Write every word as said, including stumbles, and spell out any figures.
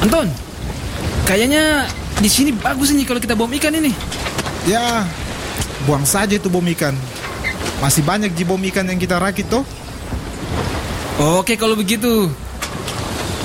Anton, kayaknya di sini bagus nih kalau kita bom ikan ini. Ya, buang saja itu bom ikan. Masih banyak ji bom ikan yang kita rakit toh. Oke kalau begitu.